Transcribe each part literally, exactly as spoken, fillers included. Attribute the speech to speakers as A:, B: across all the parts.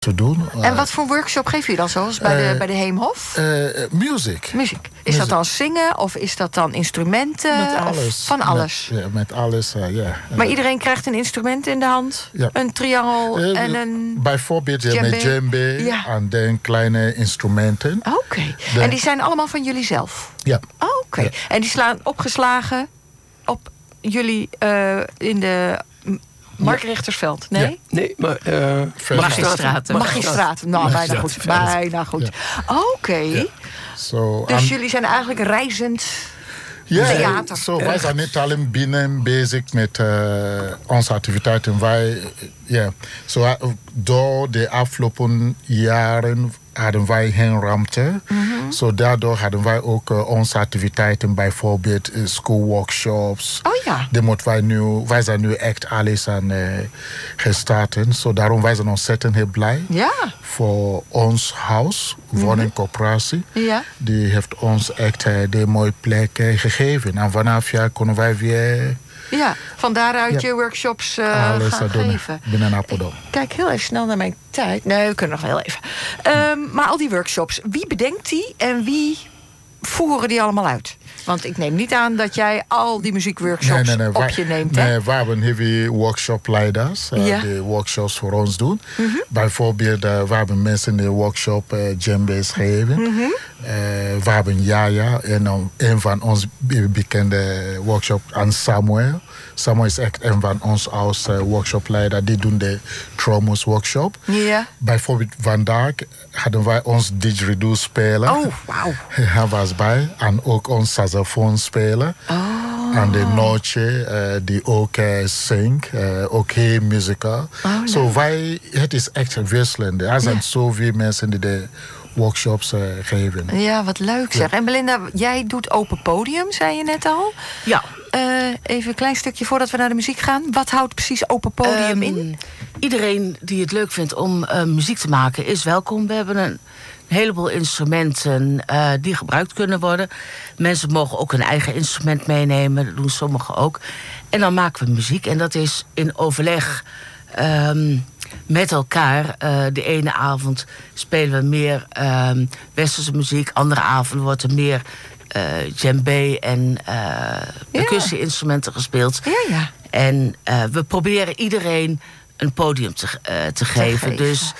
A: te doen.
B: En wat voor workshop geef je dan zoals bij, uh, de, bij de Heemhof?
A: Uh, muziek.
B: Muziek. Is dat dan zingen of is dat dan instrumenten?
A: Met alles.
B: Van alles?
A: Met, ja, met alles, ja. Uh, yeah.
B: Maar iedereen krijgt een instrument in de hand? Ja. Een triangel uh, en een...
A: Bijvoorbeeld ja, met djembe ja. en dan kleine instrumenten.
B: Oké. Okay. En die zijn allemaal van jullie zelf?
A: Ja.
B: Oh, Oké. Okay. Ja. En die slaan opgeslagen op jullie uh, in de... Mark Richtersveld, nee?
C: Ja. Nee, maar... Uh,
B: Magistraten. Magistraten, nou, bijna goed. Bijna goed. Ja. Oké. Okay. Ja.
A: So,
B: dus um, jullie zijn eigenlijk reizend
A: ja,
B: theater.
A: So, wij zijn niet alleen binnen bezig met uh, onze activiteiten. Wij, yeah. so, uh, door de afgelopen jaren hadden wij geen ruimte. Mm-hmm. So, daardoor hadden wij ook uh, onze activiteiten, bijvoorbeeld uh, schoolworkshops.
B: Oh ja.
A: Die moeten wij nu, wij zijn nu echt alles aan uh, gestart. So, daarom wij zijn ontzettend heel blij.
B: Ja.
A: Voor ons huis, woningcoöperatie.
B: Mm-hmm. Ja.
A: Die heeft ons echt uh, de mooie plek uh, gegeven. En vanaf jaar kunnen wij weer...
B: Ja, van daaruit ja. je workshops uh,
A: Alles
B: gaan
A: doen,
B: geven.
A: Binnen Apeldoorn.
B: Kijk heel even snel naar mijn tijd. Nee, we kunnen nog wel even. Um, maar al die workshops, wie bedenkt die en wie voeren die allemaal uit? Want ik neem niet aan dat jij al die muziekworkshops nee, nee, nee, op wij, je neemt.
A: Nee,
B: hè?
A: we hebben heavy workshopleiders uh,
B: ja.
A: die workshops voor ons doen.
B: Mm-hmm.
A: Bijvoorbeeld, uh, we hebben mensen die workshop uh, djembe's geven.
B: Mm-hmm.
A: Uh, we hebben Yaya en um, een van onze bekende workshop aan Samuel. Samuel is echt een van ons als uh, workshopleider. Die doen de Tromus workshop.
B: Ja.
A: Bijvoorbeeld vandaag hadden wij ons didgeridoo spelen.
B: Oh, wauw.
A: Hij was bij. En ook ons saxofoon spelen.
B: Oh.
A: En de Noche, uh, die ook uh, zingt. Uh, ook heel muzikaal.
B: Oh,
A: so nee. wij, het is echt wisselend. Er zijn ja. zoveel mensen die de workshops uh, geven.
B: Ja, wat leuk zeg. Ja. En Belinda, jij doet open podium, zei je net al.
D: Ja.
B: Uh, even een klein stukje voordat we naar de muziek gaan. Wat houdt precies open podium um, in?
D: Iedereen die het leuk vindt om uh, muziek te maken is welkom. We hebben een heleboel instrumenten uh, die gebruikt kunnen worden. Mensen mogen ook hun eigen instrument meenemen. Dat doen sommigen ook. En dan maken we muziek. En dat is in overleg um, met elkaar. Uh, de ene avond spelen we meer um, westerse muziek. Andere avond wordt er meer uh, djembe en uh, percussie-instrumenten gespeeld.
B: Ja, ja.
D: En uh, we proberen iedereen een podium te, uh, te geven.
B: geven.
D: Dus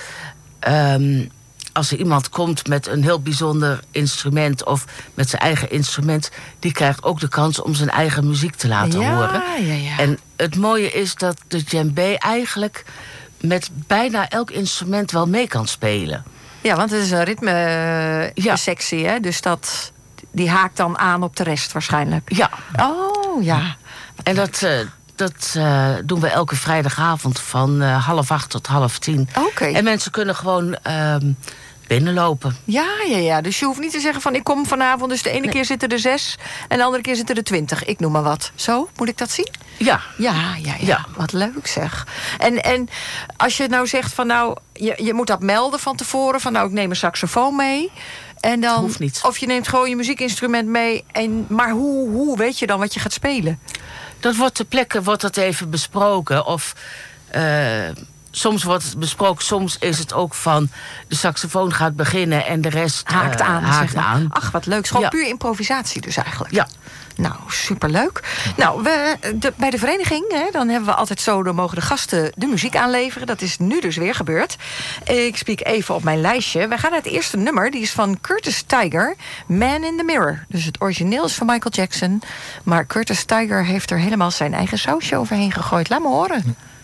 D: um, als er iemand komt met een heel bijzonder instrument of met zijn eigen instrument, die krijgt ook de kans om zijn eigen muziek te laten
B: ja,
D: horen.
B: Ja, ja.
D: En het mooie is dat de djembe eigenlijk met bijna elk instrument wel mee kan spelen.
B: Ja, want het is een ritme-sectie,
D: ja.
B: hè? Dus dat, die haakt dan aan op de rest waarschijnlijk.
D: Ja.
B: Oh, ja.
D: En dat, uh, dat uh, doen we elke vrijdagavond van uh, half acht tot half tien.
B: Oké. Okay.
D: En mensen kunnen gewoon uh, binnenlopen.
B: Ja, ja, ja. Dus je hoeft niet te zeggen van ik kom vanavond, dus de ene nee. keer zitten er zes en de andere keer zitten er twintig. Ik noem maar wat. Zo, moet ik dat zien?
D: Ja.
B: Ja, ja, ja.
D: ja.
B: Wat leuk zeg. En, en als je nou zegt van nou, je, je moet dat melden van tevoren, van nou ik neem een saxofoon mee. En dan,
D: dat hoeft niet.
B: Of je neemt gewoon je muziekinstrument mee. En, maar hoe, hoe weet je dan wat je gaat spelen?
D: Dat wordt ter plekke wordt dat even besproken. Of uh, soms wordt het besproken. Soms is het ook van de saxofoon gaat beginnen en de rest
B: haakt
D: uh,
B: aan.
D: Haakt
B: zeg maar.
D: aan.
B: Ach, wat leuk. Gewoon
D: ja.
B: puur improvisatie dus eigenlijk.
D: Ja.
B: Nou, superleuk. Nou, we, de, bij de vereniging, hè, dan hebben we altijd zo, dan mogen de gasten de muziek aanleveren. Dat is nu dus weer gebeurd. Ik spiek even op mijn lijstje. We gaan naar het eerste nummer. Die is van Curtis Tiger, Man in the Mirror. Dus het origineel is van Michael Jackson. Maar Curtis Tiger heeft er helemaal zijn eigen sausje overheen gegooid. Laat me horen.